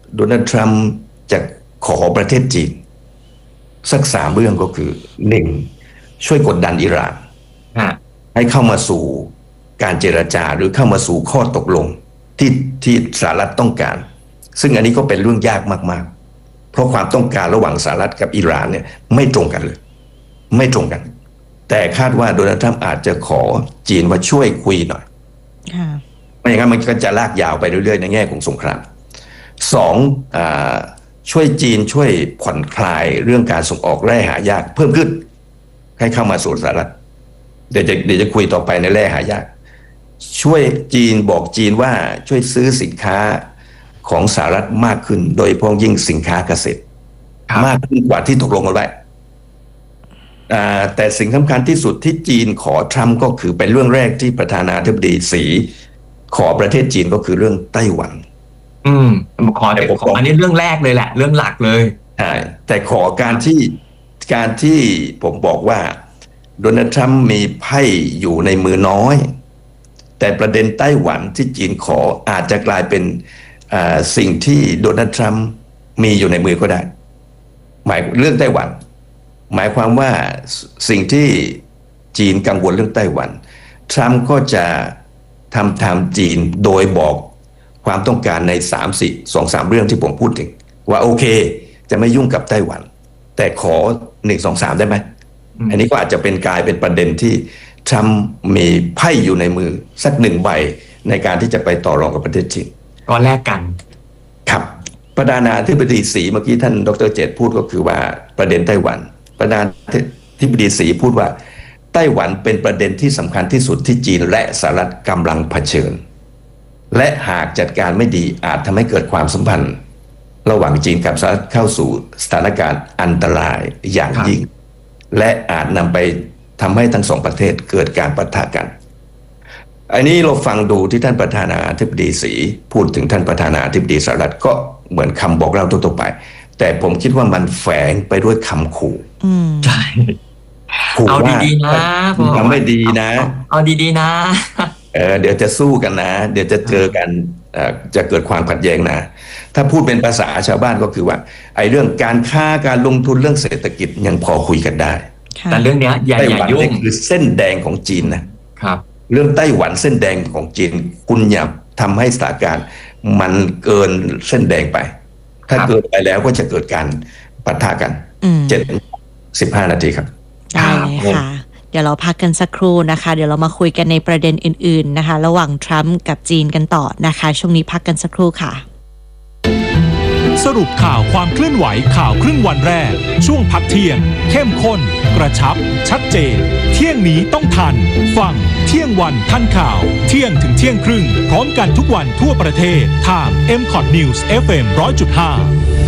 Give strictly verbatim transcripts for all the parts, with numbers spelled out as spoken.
โดนัลด์ทรัมป์จะขอประเทศจีนสักสามเรื่องก็คือหนึ่งช่วยกดดันอิหร่านให้เข้ามาสู่การเจรจาหรือเข้ามาสู่ข้อตกลงที่ที่สหรัฐต้องการซึ่งอันนี้ก็เป็นเรื่องยากมากๆเพราะความต้องการระหว่างสหรัฐกับอิหร่านเนี่ยไม่ตรงกันเลยไม่ตรงกันแต่คาดว่าโดนัลด์ทรัมป์อาจจะขอจีนว่าช่วยคุยหน่อยไม่อย่างนั้นมันก็จะลากยาวไปเรื่อยๆในแง่ของสงครามสองช่วยจีนช่วยผ่อนคลายเรื่องการส่งออกแร่หายากเพิ่มขึ้นให้เข้ามาสู่สหรัฐเดี๋ยวจะเดี๋ยวจะคุยต่อไปในแร่หายากช่วยจีนบอกจีนว่าช่วยซื้อสินค้าของสหรัฐมากขึ้นโดยเฉพาะยิ่งสินค้าเกษตรมากขึ้นกว่าที่ตกลงกันไว้แต่สิ่งสำคัญที่สุดที่จีนขอทรัมป์ก็คือเป็นเรื่องแรกที่ประธานาธิบดีสีขอประเทศจีนก็คือเรื่องไต้หวันอืมขอแต่ขออันนี้เรื่องแรกเลยแหละเรื่องหลักเลยใช่แต่ขอการที่การที่ผมบอกว่าโดนัลด์ทรัมป์มีไพ่อยู่ในมือน้อยแต่ประเด็นไต้หวันที่จีนขออาจจะกลายเป็นสิ่งที่โดนัลด์ทรัมป์มีอยู่ในมือก็ได้หมายเรื่องไต้หวันหมายความว่าสิ่งที่จีนกังวลเรื่องไต้หวันทรัมป์ก็จะทำตามจีนโดยบอกความต้องการในสามสี่สองสามเรื่องที่ผมพูดถึงว่าโอเคจะไม่ยุ่งกับไต้หวันแต่ขอหนึ่งสองสามได้ไหมอันนี้ก็อาจจะเป็นกลายเป็นประเด็นที่ทรัมป์มีไพ่อยู่ในมือสักหนึ่งใบในการที่จะไปต่อรองกับประเทศจีนก็แลกกันครับประธานาธิบดีสีเมื่อกี้ท่านดร.เจตพูดก็คือว่าประเด็นไต้หวันประธานาธิบดีสีพูดว่าไต้หวันเป็นประเด็นที่สำคัญที่สุดที่จีนและสหรัฐกำลังเผชิญและหากจัดการไม่ดีอาจทำให้เกิดความสัมพันธ์ระหว่างจีนกับสหรัฐเข้าสู่สถานการณ์อันตรายอย่างยิ่งและอาจนำไปทำให้ทั้งสองประเทศเกิดการปะทะกันอันนี้เราฟังดูที่ท่านประธานาธิบดีสีพูดถึงท่านประธานาธิบดีสหรัฐก็เหมือนคำบอกเล่าทั่วไปแต่ผมคิดว่ามันแฝงไปด้วยคำขู่ใช่เอาดีๆนะทำไม่ดีนะเอาดีๆนะเออเดี๋ยวจะสู้กันนะเดี๋ยวจะเจอกันจะเกิดความขัดแย้งนะถ้าพูดเป็นภาษาชาวบ้านก็คือว่าไอ้เรื่องการค้าการลงทุนเรื่องเศรษฐกิจยังพอคุยกันได้แต่เรื่องนี้อย่าอย่ายุ่งคือเส้นแดงของจีนนะครับเรื่องไต้หวันเส้นแดงของจีนคุณอย่าทำให้สถานการณ์มันเกินเส้นแดงไปถ้าเกินไปแล้วก็จะเกิดการปะทะกันเจ็ดสิบห้านาทีครับได้ค่ะเดี๋ยวเราพักกันสักครู่นะคะเดี๋ยวเรามาคุยกันในประเด็นอื่นๆนะคะระหว่างทรัมป์กับจีนกันต่อนะคะช่วงนี้พักกันสักครู่ค่ะสรุปข่าวความเคลื่อนไหวข่าวครึ่งวันแรกช่วงพักเที่ยงเข้มข้นกระชับชัดเจนเที่ยงนี้ต้องทันฟังเที่ยงวันทันข่าวเที่ยงถึงเที่ยงครึ่งพร้อมกันทุกวันทั่วประเทศทาง เอ็ม คอท News เอฟ เอ็ม หนึ่งร้อยจุดห้า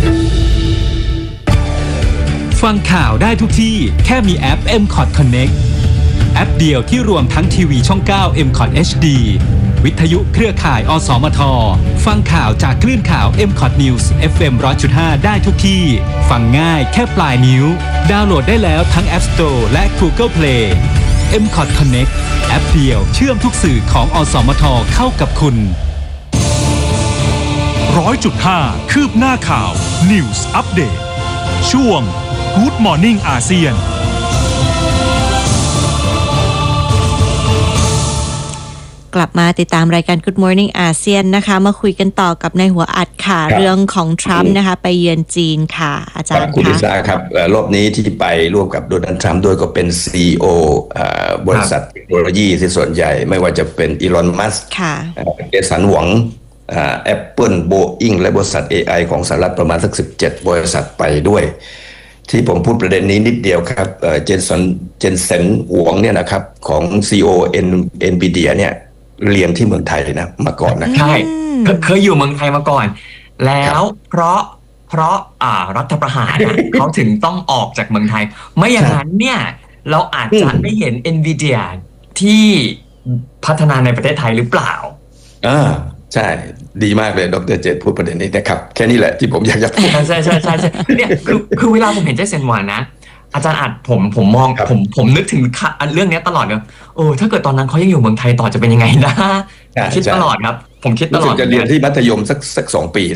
ฟังข่าวได้ทุกที่แค่มีแอป เอ็ม คอท Connect แอปเดียวที่รวมทั้งทีวีช่อง เก้า เอ็ม คอท เอช ดี วิทยุเครือข่าย อสมท ฟังข่าวจากคลื่นข่าว เอ็ม คอท News เอฟ เอ็ม หนึ่งร้อยจุดห้า ได้ทุกที่ ฟังง่ายแค่ปลายนิ้วดาวน์โหลดได้แล้วทั้ง App Store และ Google Play เอ็ม คอท Connect แอปเดียวเชื่อมทุกสื่อของอสมทเข้ากับคุณ หนึ่งร้อยจุดห้า คืบหน้าข่าว News Update ช่วง Good Morning อาเซียนกลับมาติดตามรายการ Good Morning อาเซียนนะคะมาคุยกันต่อกับในหัวอัดค่ะเรื่องของทรัมป์นะคะไปเยือนจีนค่ะอาจารย์คุณลิซ่าครับรอบนี้ที่ไปร่วมกับโดนัลด์ทรัมป์ด้วยก็เป็น ซี อี โอ บริษัทเทคโนโลยีที่ส่วนใหญ่ไม่ว่าจะเป็นอีลอนมัสก์เจสันหวังแอปเปิลโบอิงและบริษัท เอ ไอ ของสหรัฐประมาณสักสิบเจ็ดบริษัทไปด้วยที่ผมพูดประเด็นนี้นิดเดียวครับเจสันเจนเซนหวงเนี่ยนะครับของ ซี อี โอ เอ็น วี ดี เอ เนี่ยเรียนที่เมืองไทยเลยนะมาก่อนนะใช่เคยอยู่เมืองไทยมาก่อนแล้วเพราะเพราะอ่ารัฐประหาร เขาถึงต้องออกจากเมืองไทยไม่อย่างนั้นเนี่ยเราอาจจะได้เห็น Nvidia ที่พัฒนาในประเทศไทยหรือเปล่าอ่าใช่ดีมากเลยดร.เจตพูดประเด็นนี้นะครับแค่นี้แหละที่ผมอยากจะพูดใช่ใช่ใช่ใช่เนี่ยคือคือเวลาผมเห็นเจสันหวังนะอาจารย์อาจผมผมมองผมผมนึกถึงเรื่องนี้ตลอดเลยโอ้ถ้าเกิดตอนนั้นเขายังอยู่เมืองไทยต่อจะเป็นยังไงนะคิดตลอดครับผมคิดตลอดจะเรียนที่มัธยมสักสักสองปีนะ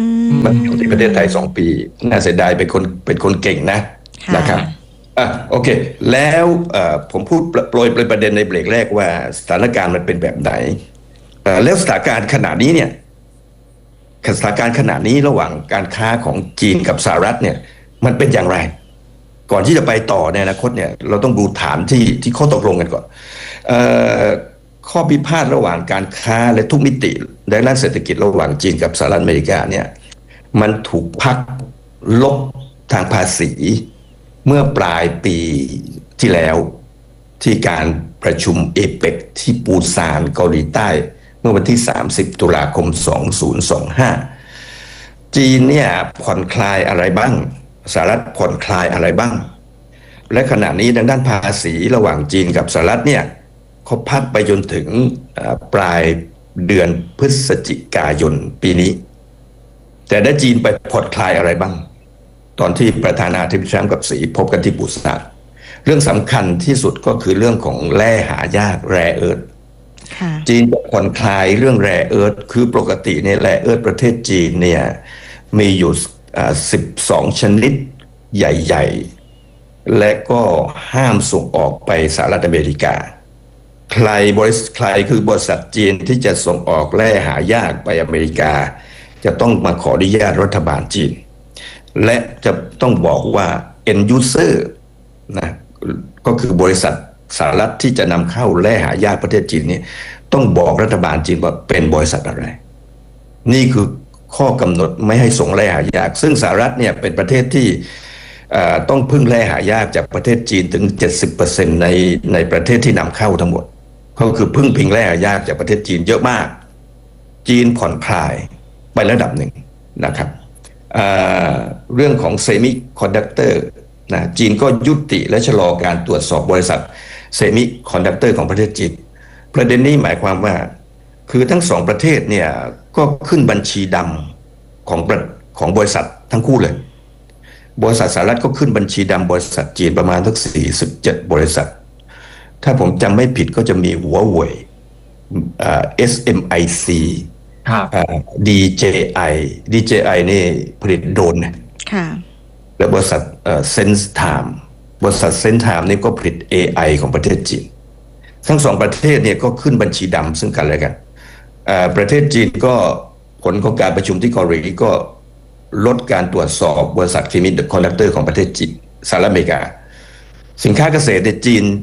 อืมมันอยู่ที่ประเทศไทยสองปีน่าเสียดายเป็นคนเป็นคนเก่งนะค่ะนะครับอ่ะโอเค แล้วเอ่อผมพูดโปรยประเด็นในเบรกแรกว่าสถานการณ์มันเป็นแบบไหนเอ่อแล้วสถานการณ์ขณะนี้เนี่ยสถานการณ์ขณะนี้ระหว่างการค้าของจีนกับสหรัฐเนี่ยมันเป็นอย่างไร ก่อนที่จะไปต่อในอนาคตเนี่ยเราต้องดูฐานที่ที่ข้อตกลงกันก่อนเอ่อข้อพิพาทระหว่างการค้าและทุกมิติในด้านเศรษฐกิจระหว่างจีนกับสหรัฐอเมริกาเนี่ยมันถูกพักลบทางภาษีเมื่อปลายปีที่แล้วที่การประชุมเอเปกที่ปูซานเกาหลีใต้เมื่อวันที่สามสิบตุลาคมสองพันยี่สิบห้าจีนเนี่ยผ่อนคลายอะไรบ้างสหรัฐผ่อนคลายอะไรบ้างและขณะนี้ทางด้านภาษีระหว่างจีนกับสหรัฐเนี่ยเขาพักไปจนถึงปลายเดือนพฤศจิกายนปีนี้แต่ได้จีนไปผ่อนคลายอะไรบ้างตอนที่ประธานาธิบดีทรัมป์กับสีพบกันที่ปูซานเรื่องสำคัญที่สุดก็คือเรื่องของแร่หายากแร่เอิร์ธจีนจะผ่อนคลายเรื่องแร่เอิร์ธคือปกติเนี่ยแร่เอิร์ธประเทศจีนเนี่ยมีอยู่สิบสองชนิดใหญ่ๆและก็ห้ามส่งออกไปสหรัฐอเมริกาใครบริษัทใครคือบริษัทจีนที่จะส่งออกแร่หายากไปอเมริกาจะต้องมาขออนุญาตรัฐบาลจีนและจะต้องบอกว่า end user นะก็คือบริษัทสหรัฐที่จะนำเข้าแร่หายากประเทศจีนนี้ต้องบอกรัฐบาลจีนว่าเป็นบริษัทอะไรนี่คือข้อกำหนดไม่ให้ส่งแร่หายากซึ่งสหรัฐเนี่ยเป็นประเทศที่ต้องพึ่งแร่หายากจากประเทศจีนถึง เจ็ดสิบเปอร์เซ็นต์ ในในประเทศที่นำเข้าทั้งหมดก็คือพึ่งพิงแร่หายากจากประเทศจีนเยอะมากจีนผ่อนคลายไประดับหนึ่งนะครับเอ่อเรื่องของเซมิคอนดักเตอร์นะจีนก็ยุติและชะลอการตรวจสอบบริษัทเซมิคอนดักเตอร์ของประเทศจีนประเด็นนี้หมายความว่าคือทั้งสองประเทศเนี่ยก็ขึ้นบัญชีดำของของบริษัททั้งคู่เลยบริษัทสหรัฐก็ขึ้นบัญชีดำบริษัทจีนประมาณทั้งสี่สิบเจ็ดบริษัทถ้าผมจำไม่ผิดก็จะมีหัวเว่ย เอส เอ็ม ไอ ซีครับดี เจ ไอ ดี เจ ไอ นี่ผลิตโดรนนะและบริษัทเซนส์ไทม์บริษัทเซนส์ไทม์นี่ก็ผลิต เอ ไอ ของประเทศจีนทั้งสองประเทศเนี่ยก็ขึ้นบัญชีดำซึ่งกันและกันประเทศจีนก็ผลของการประชุมที่เกาหลีก็ลดการตรวจสอบบริษัทเคมีคอนดักเตอร์ของประเทศจีนสหรัฐอเมริกาสินค้าเกษตรในจีน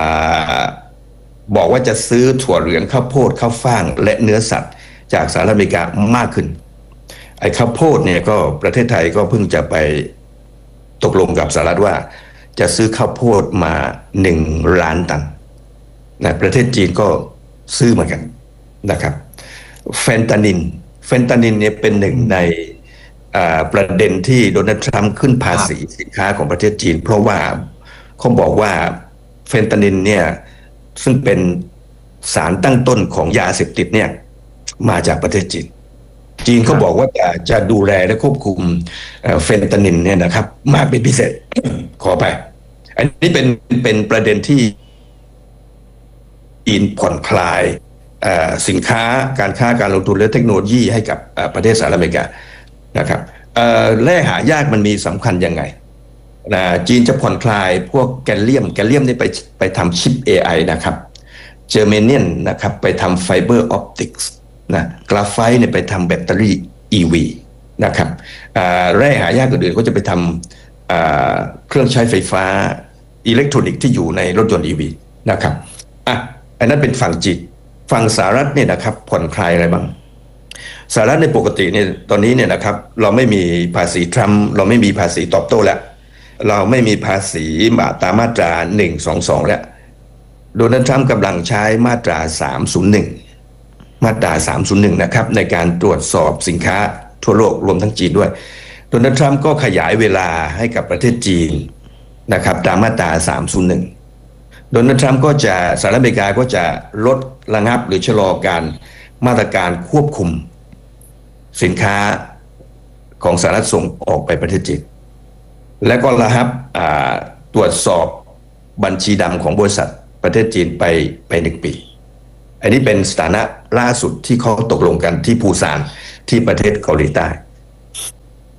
บอกว่าจะซื้อถั่วเหลืองข้าวโพดข้าวฟ่างและเนื้อสัตว์จากสหรัฐอเมริกามากขึ้นไอ้ข้าวโพดเนี่ยก็ประเทศไทยก็เพิ่งจะไปตกลงกับสหรัฐว่าจะซื้อข้าวโพดมาหนึ่งล้านตันนะประเทศจีนก็ซื้อเหมือนกันนะครับเฟนตานินเฟนตานินเนี่ยเป็นหนึ่งในประเด็นที่โดนัลด์ทรัมป์ขึ้นภาษีสินค้าของประเทศจีนเพราะว่าเขาบอกว่าเฟนตานินเนี่ยซึ่งเป็นสารตั้งต้นของยาเสพติดเนี่ยมาจากประเทศจีนจีนเขาบอกว่าจะจะดูแลและควบคุมเฟนตานินเนี่ยนะครับมากเป็นพิเศษ ขอไปอันนี้เป็นเป็นประเด็นที่จีนผ่อนคลายสินค้าการค้าการลงทุนและเทคโนโลยีให้กับประเทศสหรัฐอเมริกานะครับแร่หายากมันมีสำคัญยังไงนะจีนจะผ่อนคลายพวกแกลเลียมแกลเลียมนี่ไปไปทำชิป เอ ไอ นะครับเจอร์เมเนียนนะครับไปทำไฟเบอร์ออปติกส์นะกราไฟต์เนี่ยไปทำแบตเตอรี่ อี วี นะครับแร่หายากอื่นๆก็จะไปทำเครื่องใช้ไฟฟ้าอิเล็กทรอนิกส์ที่อยู่ในรถยนต์ อี วี นะครับอ่ะอันนั้นเป็นฝั่งจีนฝั่งสหรัฐเนี่ยนะครับผ่อนคลายอะไรบ้างสหรัฐในปกติเนี่ยตอนนี้เนี่ยนะครับเราไม่มีภาษีทรัมป์เราไม่มีภาษีตอบโต้แล้วเราไม่มีภาษีมาตามมาตราหนึ่งสองสองแล้วโดนัลด์ทรัมป์กำลังใช้มาตราสามศูนย์หนึ่งมาตราสามศูนย์หนึ่งนะครับในการตรวจสอบสินค้าทั่วโลกรวมทั้งจีนด้วยโดนัลด์ทรัมป์ก็ขยายเวลาให้กับประเทศจีนนะครับตามมาตราสามศูนย์หนึ่งโดนัลด์ทรัมป์ก็จะสหรัฐอเมริกาก็จะลดระงับหรือชะลอการมาตรการควบคุมสินค้าของสหรัฐส่งออกไปประเทศจีนและก็ระงับตรวจสอบบัญชีดำของบริษัทประเทศจีนไปไปหนึ่งปีอันนี้เป็นสถานะล่าสุดที่เขาตกลงกันที่ปูซานที่ประเทศเกาหลีใต้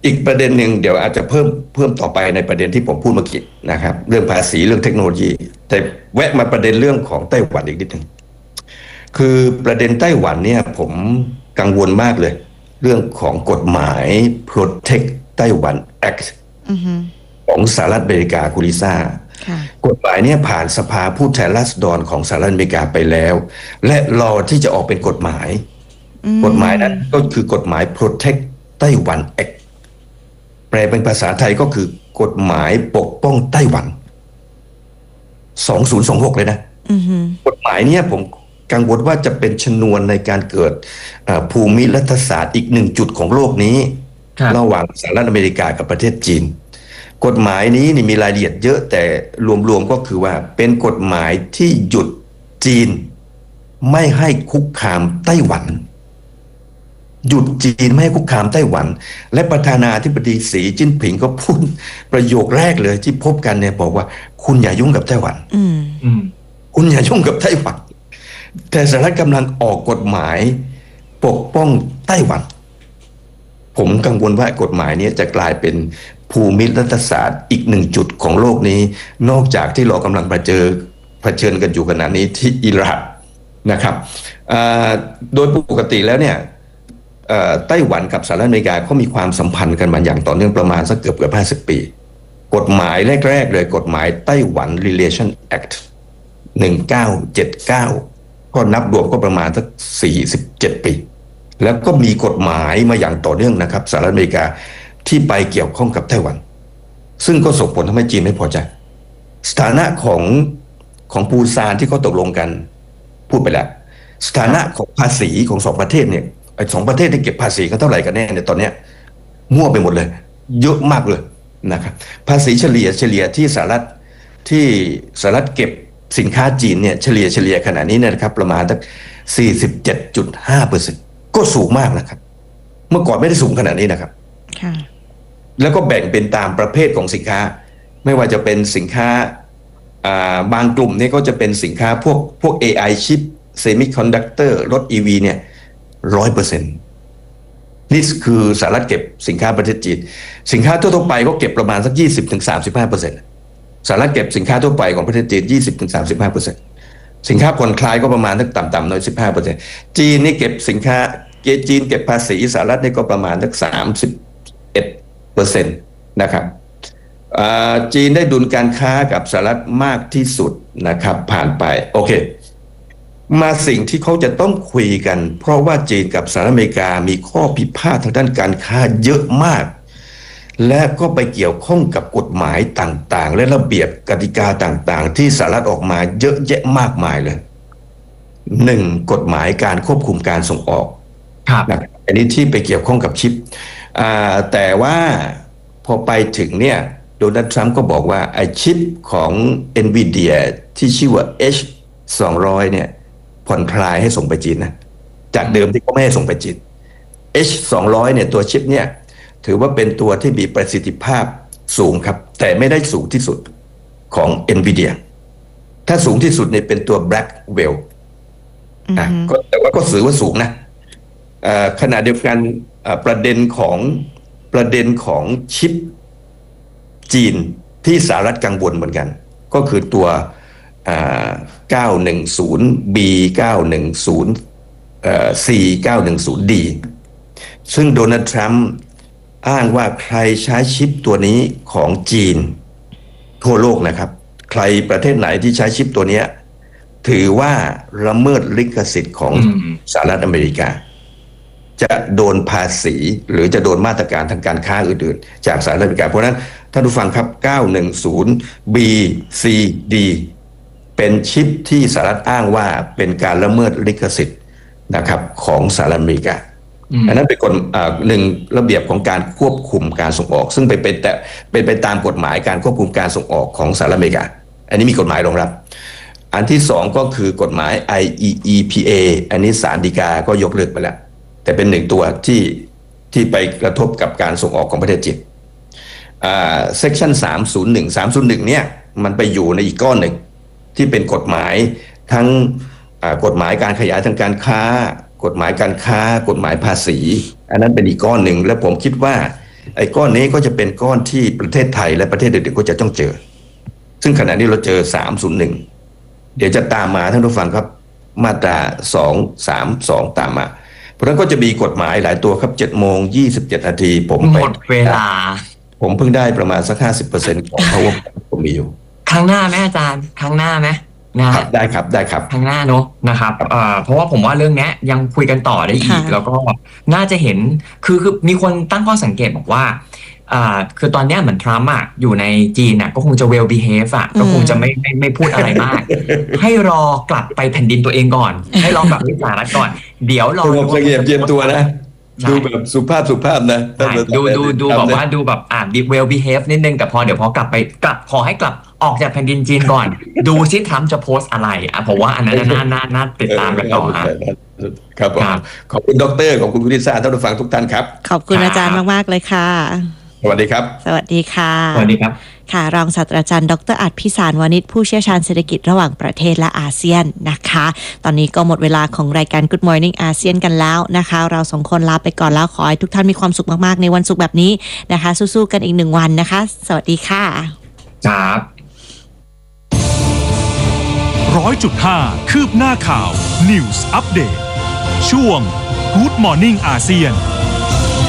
อีกประเด็นหนึ่งเดี๋ยวอาจจะเพิ่มเพิ่มต่อไปในประเด็นที่ผมพูดเมื่อกี้นะครับเรื่องภาษีเรื่องเทคโนโลยีแต่แวะมาประเด็นเรื่องของไต้หวันอีกนิดหนึ่งคือประเด็นไต้หวันเนี่ยผมกังวลมากเลยเรื่องของกฎหมาย Protect ไต้หวัน Act ของสหรัฐอเมริกาคุณลิซ่ากฎหมายเนี่ยผ่านสภาผู้แทนราษฎรของสหรัฐอเมริกาไปแล้วและรอที่จะออกเป็นกฎหมายกฎหมายนั้นก็คือกฎหมาย Protect ไต้หวัน Act แปลเป็นภาษาไทยก็คือกฎหมายปกป้องไต้หวันสองพันยี่สิบหกเลยนะกฎหมายเนี่ยผมกังวลว่าจะเป็นชนวนในการเกิดภูมิรัฐศาสตร์อีกหนึ่งจุดของโลกนี้ระหว่างสหรัฐอเมริกากับประเทศจีนกฎหมายนี้นี่มีรายละเอียดเยอะแต่รวมๆก็คือว่าเป็นกฎหมายที่หยุดจีนไม่ให้คุกคามไต้หวันหยุดจีนไม่ให้คุกคามไต้หวันและประธานาธิบดีสีจิ้นผิงก็พูดประโยคแรกเลยที่พบกันเนี่ยบอกว่าคุณอย่ายุ่งกับไต้หวันคุณอย่ายุ่งกับไต้หวันแต่สหรัฐกำลังออกกฎหมายปกป้องไต้หวันผมกังวลว่ากฎหมายนี้จะกลายเป็นภูมิรัฐศาสตร์อีกหนึ่งจุดของโลกนี้นอกจากที่เรากำลังเผชิญเผชิญกันอยู่ขณะนี้ที่อิรักนะครับโดยปกติแล้วเนี่ยไต้หวันกับสหรัฐอเมริกาเขามีความสัมพันธ์กันมาอย่างต่อเนื่องประมาณสักเกือบเกือบห้าสิบปีกฎหมายแรกๆเลยกฎหมายไต้หวัน Relation Act หนึ่งพันเก้าร้อยเจ็ดสิบเก้าก็นับรวมก็ประมาณสักสี่สิบเจ็ดปีแล้วก็มีกฎหมายมาอย่างต่อเนื่องนะครับสหรัฐอเมริกาที่ไปเกี่ยวข้องกับไต้หวันซึ่งก็ส่งผลทำให้จีนไม่พอใจสถานะของของปูซานที่เขาตกลงกันพูดไปแล้วสถานะของภาษีของสองประเทศเนี่ยไอ้สองประเทศที่เก็บภาษีกันเท่าไหร่กันแน่เนี่ยตอนเนี้ยมั่วไปหมดเลยเยอะมากเลยนะครับภาษีเฉลี่ยเฉลี่ยที่สหรัฐที่สหรัฐเก็บสินค้าจีนเนี่ยเฉลี่ยเฉลี่ยขนาดนี้เนี่ยนะครับประมาณสัก สี่สิบเจ็ดจุดห้าเปอร์เซ็นต์ ก็สูงมากนะครับเมื่อก่อนไม่ได้สูงขนาดนี้นะครับแล้วก็แบ่งเป็นตามประเภทของสินค้าไม่ว่าจะเป็นสินค้าบางกลุ่มนี่ก็จะเป็นสินค้าพวกพวก เอ ไอ ชิปเซมิคอนดักเตอร์รถ อี วี เนี่ย ร้อยเปอร์เซ็นต์ นี่คือสหรัฐเก็บสินค้าประเทศจีนสินค้าทั่วไปก็เก็บประมาณสัก ยี่สิบถึงสามสิบห้าเปอร์เซ็นต์ สหรัฐเก็บสินค้าทั่วไปของประเทศจีน ยี่สิบถึงสามสิบห้าเปอร์เซ็นต์ สินค้าผ่อนคลายก็ประมาณสักต่ำๆหน่อย สิบห้าเปอร์เซ็นต์ จีนนี่เก็บสินค้าจีนเก็บภาษีสหรัฐนี่ก็ประมาณสักสามสิบเอ็ดเปอร์เซ็นต์ นะครับจีนได้ดุลการค้ากับสหรัฐมากที่สุดนะครับผ่านไปโอเคมาสิ่งที่เขาจะต้องคุยกันเพราะว่าจีนกับสหรัฐอเมริกามีข้อพิพาททางด้านการค้าเยอะมากและก็ไปเกี่ยวข้องกับกฎหมายต่างๆและระเบียบกติกาต่างๆที่สหรัฐออกมาเยอะแยะมากมายเลยหนึ่งกฎหมายการควบคุมการส่งออกนะอันนี้ที่ไปเกี่ยวข้องกับชิปแต่ว่าพอไปถึงเนี่ยโดนัลด์ทรัมป์ก็บอกว่าไอ้ชิปของ NVIDIA ที่ชื่อว่า เอช สองร้อย เนี่ยผ่อนคลายให้ส่งไปจีนนะจากเดิมที่เขาไม่ให้ส่งไปจีน เอช สองร้อย เนี่ยตัวชิปเนี่ยถือว่าเป็นตัวที่มีประสิทธิภาพสูงครับแต่ไม่ได้สูงที่สุดของ NVIDIA ถ้าสูงที่สุดเนี่ยเป็นตัว Blackwell อ่ะก็แต่ว่าก็ถือว่าสูงนะขณะเดียวกันประเด็นของประเด็นของชิปจีนที่สหรัฐกังวลเหมือนกันก็คือตัว เก้าหนึ่งศูนย์ บี เก้าหนึ่งศูนย์ ซี เก้าหนึ่งศูนย์ ดี ซึ่งโดนัลด์ทรัมป์อ้างว่าใครใช้ชิปตัวนี้ของจีนทั่วโลกนะครับใครประเทศไหนที่ใช้ชิปตัวนี้ถือว่าละเมิดลิขสิทธิ์ของสหรัฐอเมริกาจะโดนภาษีหรือจะโดนมาตรการทางการค้าอื่นๆจากสหรัฐอเมริกาเพราะนั้นท่านผู้ฟังครับ เก้าหนึ่งศูนย์ บี ซี ดี เป็นชิปที่สหรัฐอ้างว่าเป็นการละเมิดลิขสิทธิ์นะครับของสหรัฐอเมริกาอันนั้นเป็นกฎหนึ่งระเบียบของการควบคุมการส่งออกซึ่งเป็นเป็นแต่เป็นไปตามกฎหมายการควบคุมการส่งออกของสหรัฐอเมริกาอันนี้มีกฎหมายรองรับอันที่สองก็คือกฎหมาย ไอ อี อี พี เอ อันนี้ศาลฎีกาก็ยกเลิกไปแล้วแต่เป็นหนึ่งตัวที่ที่ไปกระทบกับการส่งออกของประเทศจีนอ่า section สามศูนย์หนึ่ง สามศูนย์หนึ่งเนี่ยมันไปอยู่ในอีกก้อนหนึ่งที่เป็นกฎหมายทั้งกฎหมายการขยายทางการค้ากฎหมายการค้ากฎหมายภาษีอันนั้นเป็นอีกก้อนหนึ่งและผมคิดว่าไอ้ก้อนนี้ก็จะเป็นก้อนที่ประเทศไทยและประเทศอื่นๆก็จะต้องเจอซึ่งขณะนี้เราเจอสามศูนย์หนึ่งเดี๋ยวจะตามมาท่านผู้ฟังครับมาตราสองสามสองตามมาเพราะฉะนั้นก็จะมีกฎหมายหลายตัวครับเจ็ดโมงยี่สิบเจ็ดนาทีผมหมดเวลาผมเพิ่งได้ประมาณสักห้าสิบเปอร์เซ็นต์ของ power ผมมีอยู่ครั้งหน้าไหมอาจารย์ครั้งหน้าไหมนะครับได้ครับได้ครับครั้งหน้าเนอะนะครับเอ่อเพราะว่าผมว่าเรื่องนี้ยังคุยกันต่อได้อีกแล้วก็น่าจะเห็นคือคือมีคนตั้งข้อสังเกตบอกว่าอ่าคือตอนนี้เหมือนทรัมป์อ่ะอยู่ในจีนอ่ะก็คงจะ well behave อ่ะก็คงจะไม่ไม่ไม่พูดอะไรมาก ให้รอกลับไปแผ่นดินตัวเองก่อน ให้รอกลับไปสหรัฐก่อนเดี๋ยวรอสงบเสงี่ยมเจียมตัวนะดูแบบสุภาพสุภาพนะดูดูดูแบบว่าดูแบบอ่า well behave นิดนึงแต่พอเดี๋ยวพอกลับไปกลับขอให้กลับออกจากแผ่นดินจีนก่อน ดูซิทรัมป์จะโพสต์อะไรอ่ะผมว่าอันนั้นน่าน่าน่าติดตามกันต่อฮะครับผมขอบคุณดรขอบคุณคุณลิซ่าท่านผู้ฟังทุกท่านครับขอบคุณอาจารย์มากๆเลยค่ะสวัสดีครับสวัสดีค่ะสวัสดีครับค่ะรองศาสตราจารย์ดรอัฏฐพิสารวานิชผู้เชี่ยวชาญเศรษฐกิจระหว่างประเทศและอาเซียนนะคะตอนนี้ก็หมดเวลาของรายการ Good Morning อาเซียนกันแล้วนะคะเราสองคนลาไปก่อนแล้วขอให้ทุกท่านมีความสุขมากๆในวันศุกร์แบบนี้นะคะสู้ๆกันอีกหนึ่งวันนะคะสวัสดีค่ะครับร้อยจุดห้าคืบหน้าข่าว News Update ช่วง Good Morning อาเซียน